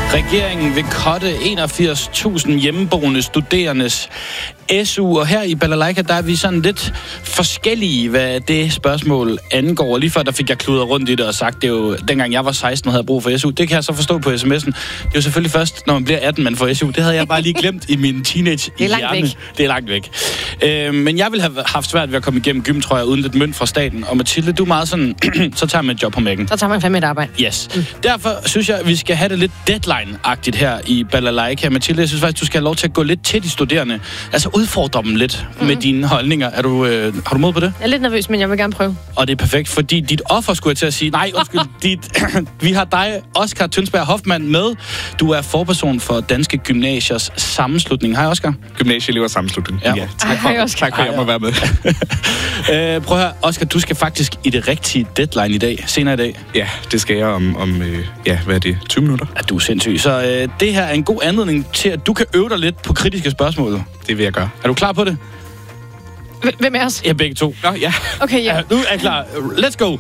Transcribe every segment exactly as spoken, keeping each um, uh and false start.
Regeringen vil cutte enogfirs tusind hjemmeboende studerendes S U, og her i Balalaika, der er vi sådan lidt forskellige, hvad det spørgsmål angår. Lige før, der fik jeg kludret rundt i det og sagt, det er jo, dengang jeg var seksten og havde brug for S U. Det kan jeg så forstå på sms'en. Det er jo selvfølgelig først, når man bliver atten, man får S U. Det havde jeg bare lige glemt i min teenage Det er langt hjerne. væk. Det er langt væk. Øh, men jeg ville have haft svært ved at komme igennem gym, tror jeg, uden lidt mønt fra staten. Og Mathilde, du er meget sådan, så tager man et job på mækken. Så tager man fandme et arbejde. Yes. Mm. Derfor synes jeg, at vi skal have det lidt deadline-agtigt her i Balalaika. Mathilde, jeg synes faktisk, du skal have lov til at gå lidt til de studerende. Altså udfordre dem lidt mm. med dine holdninger. Er du, øh, har du mod på det? Jeg er lidt nervøs, men jeg vil gerne prøve. Og det er perfekt, fordi dit offer skulle jeg til at sige, nej, undskyld, dit, vi har dig, Oscar Tønsberg Hoffmann, med. Du er forperson for Danske Gymnasiers Sammenslutning. Hej, Oscar. Gymnasieelever Sammenslutning. Ja. Ja, tak for, Hej, Oscar. tak for at jeg må være med. øh, prøv at høre, Oscar, du skal faktisk i det rigtige deadline i dag, senere i dag. Ja, det skal jeg om, om øh, ja, hvad er det, tyve minutter? Ja, du er sindssyg. Så øh, det her er en god anledning til, at du kan øve dig lidt på kritiske spørgsmål. Det vil jeg gøre. Er du klar på det? Hvem er os? Ja, begge to. Nå, ja. Okay, ja. Ja, nu er jeg klar. Let's go.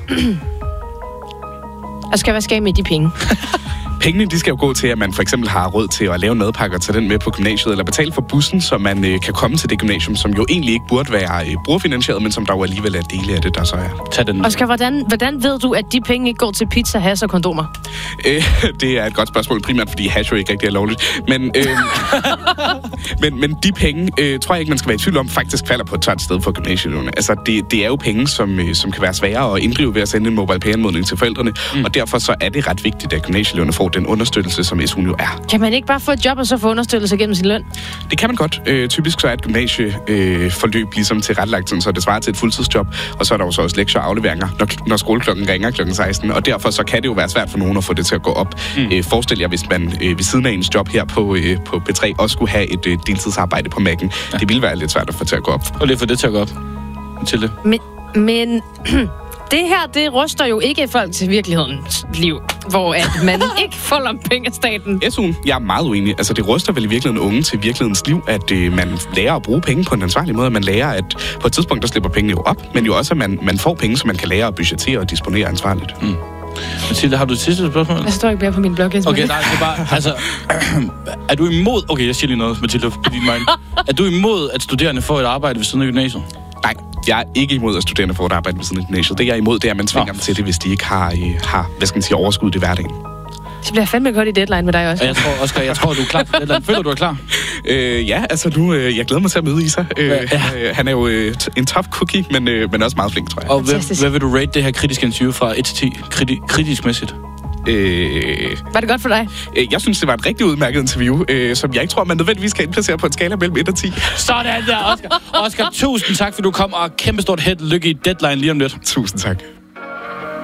Oscar, hvad skal jeg med de penge? Pengene, de skal jo gå til, at man for eksempel har råd til at lave en madpakke og tage den med på gymnasiet, eller betale for bussen, så man øh, kan komme til det gymnasium, som jo egentlig ikke burde være øh, brugerfinansieret, men som der jo alligevel er dele af det, der så er. Tag den. Oscar, hvordan, hvordan ved du, at de penge ikke går til pizza, has og kondomer? Øh, det er et godt spørgsmål, primært fordi hash jo ikke rigtig er lovligt. Men, øh, men, men de penge, øh, tror jeg ikke, man skal være i tvivl om, faktisk falder på et tørt sted for gymnasieeleverne. Altså, det, det er jo penge, som, øh, som kan være svære at inddrive ved at sende en mobile pay-anmodning til forældrene, mm. og derfor så er det ret vigtigt, at gymnasieeleverne får den understøttelse, som S U'en jo er. Kan man ikke bare få et job og så få understøttelse gennem sin løn? Det kan man godt. Øh, typisk så er et gymnasieforløb øh, forløb ligesom tilrettelagt, sådan, så det svarer til et fuldtidsjob, og så er der jo så også lektier og afleveringer, når, når skoleklokken ringer klokken seksten, og derfor så kan det jo være svært for nogen at få det til at gå op. Mm. Øh, forestil jer, hvis man øh, ved siden af ens job her på, øh, på P tre også skulle have et øh, deltidsarbejde på Mac'en. Ja. Det ville være lidt svært at få til at gå op. Og lige få det til at gå op. Til det. Men, men det her, det ryster jo ikke folk til virkelighedens liv, hvor at man ikke får om penge af staten. S U'en, jeg er meget uenig. Altså, det ryster vel i virkeligheden unge til virkelighedens liv, at øh, man lærer at bruge penge på en ansvarlig måde. Man lærer, at på et tidspunkt, der slipper pengene jo op, men jo også, at man, man får penge, så man kan lære at budgettere og disponere ansvarligt. Mm. Mathilde, har du et sidste spørgsmål? Jeg står ikke mere på min blog. Okay, nej, det er bare, altså, er du imod, okay, jeg siger lige noget, Mathilde, på din mind. Er du imod, at studerende får et arbejde ved siden af gymnasiet? Nej, jeg er ikke imod, at studerende får et arbejde ved siden af gymnasiet. Det, jeg er imod, det er, at man tvinger Nå. dem til det, hvis de ikke har, øh, har hvad skal man sige, overskud i hverdagen. Det bliver fandme godt i deadline med dig også. Og jeg tror, Oscar, jeg tror, du er klar. Eller, føler du er klar? Øh, ja, altså nu, øh, jeg glæder mig til at møde Isa. Øh, Ja. øh, han er jo øh, t- en tough cookie, men, øh, men også meget flink, tror jeg. Og hvad, Fantastisk. hvad vil du rate det her kritiske interview fra et til ti? Kriti- kritisk-mæssigt? Øh, Var det godt for dig? øh, jeg synes, det var et rigtig udmærket interview, øh, som jeg ikke tror, man nødvendigvis kan indplacere på en skala mellem et og ti. Sådan der, Oscar. Oscar, tusind tak, fordi du kom, og kæmpestort held lykke i deadline lige om lidt. Tusind tak.